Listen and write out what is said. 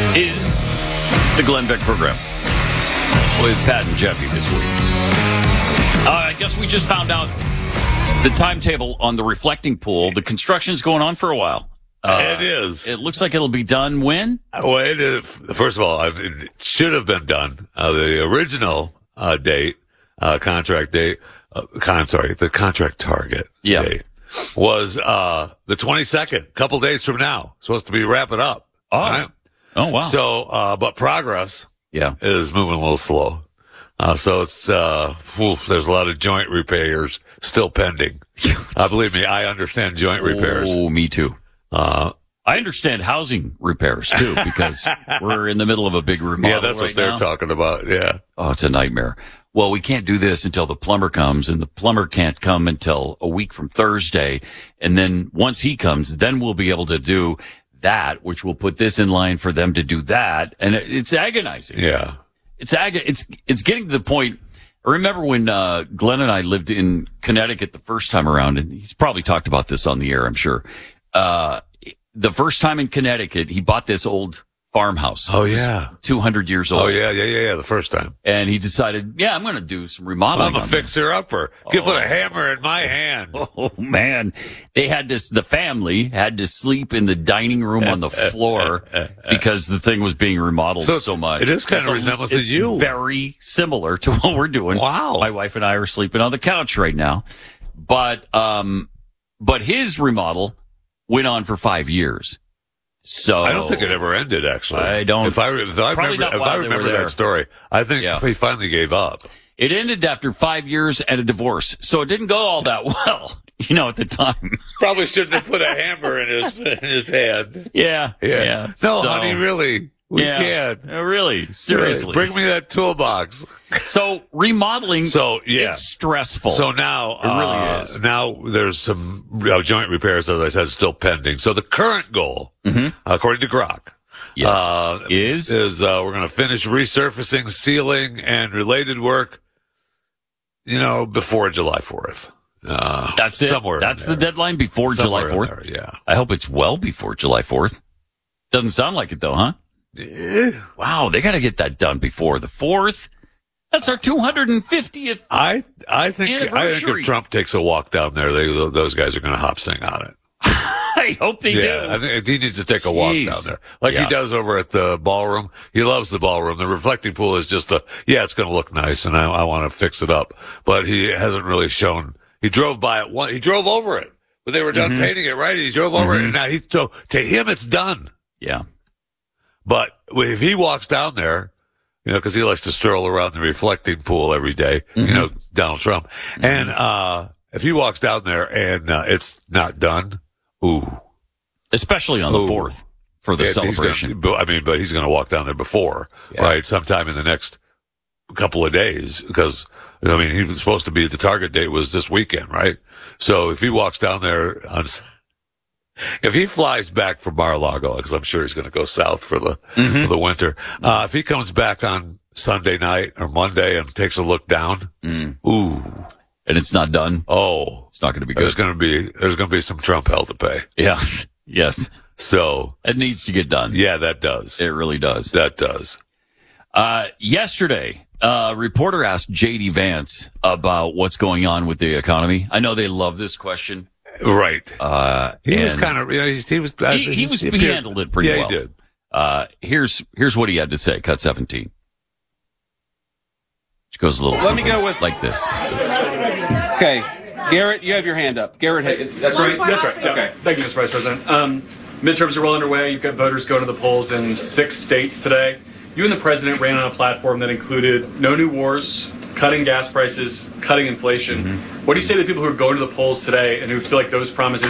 is the Glenn Beck program with Pat and Jeffy this week. I guess we just found out the timetable on the reflecting pool. The construction's going on for a while. It is. It looks like it'll be done when? Well, it is. First of all, it should have been done. The original date, contract date, the contract target date was the 22nd, a couple days from now. Supposed to be wrapping up. Oh, right? Oh, wow. So, but progress is moving a little slow. So it's, there's a lot of joint repairs still pending. Believe me, I understand joint repairs. Oh, me too. I understand housing repairs too, because we're in the middle of a big remodel. Yeah, that's what they're talking about. Yeah. Oh, it's a nightmare. Well, we can't do this until the plumber comes, and the plumber can't come until a week from Thursday. And then once he comes, then we'll be able to do that, which will put this in line for them to do that. And it's agonizing. Yeah. It's getting to the point. I remember when Glenn and I lived in Connecticut the first time around, and he's probably talked about this on the air, I'm sure. The first time in Connecticut, he bought this old farmhouse. Oh, yeah. 200 years old. Oh, yeah, the first time. And he decided, I'm going to do some remodeling. I'm a fixer-upper. You put a hammer in my hand. Oh, man. The family had to sleep in the dining room on the floor because the thing was being remodeled so much. It is kind of resemblance to you. It's very similar to what we're doing. Wow. My wife and I are sleeping on the couch right now. But his remodel went on for 5 years. So I don't think it ever ended, actually. I don't. If I remember that story, I think he finally gave up. It ended after 5 years and a divorce, so it didn't go all that well, at the time. Probably shouldn't have put a hammer in his hand. Yeah. No, honey, really. We can't. Really, seriously. Bring me that toolbox. So remodeling is stressful. So now, it really is. Now there's some joint repairs, as I said, still pending. So the current goal, according to Grok, is we're going to finish resurfacing, sealing, and related work, before July 4th. That's it. Somewhere That's the deadline, before July 4th? There, yeah. I hope it's well before July 4th. Doesn't sound like it, though, huh? Wow, they got to get that done before the 4th. That's our 250th. I think if Trump takes a walk down there, those guys are going to hop sing on it. I hope they do. I think he needs to take a walk down there, like he does over at the ballroom. He loves the ballroom. The reflecting pool is just it's going to look nice, and I want to fix it up. But he hasn't really shown. He drove by it. He drove over it, but they were done painting it. Right? He drove over it, and now to him it's done. Yeah. But if he walks down there, because he likes to stroll around the reflecting pool every day, Donald Trump. And if he walks down there and it's not done, especially on the 4th for the celebration. But he's going to walk down there before, right? Sometime in the next couple of days, because he was supposed to be, the target date was this weekend, right? So if he walks down there if he flies back from Mar-a-Lago, because I'm sure he's going to go south for the winter, if he comes back on Sunday night or Monday and takes a look down, and it's not done, it's not going to be good. There's going to be some Trump hell to pay. Yeah, yes. So it needs to get done. Yeah, that does. It really does. That does. Yesterday, a reporter asked J.D. Vance about what's going on with the economy. I know they love this question. Right. He was kind of, he handled it pretty well. Yeah, he did. Here's what he had to say. Cut 17. Which goes a little Let me go with like this. Okay. Garrett, you have your hand up. Garrett, that's right. That's right. Okay. Thank you, Mr. Vice President. Midterms are well underway. You've got voters going to the polls in 6 states today. You and the president ran on a platform that included no new wars, cutting gas prices, cutting inflation. What do you say to the people who are going to the polls today and who feel like those promises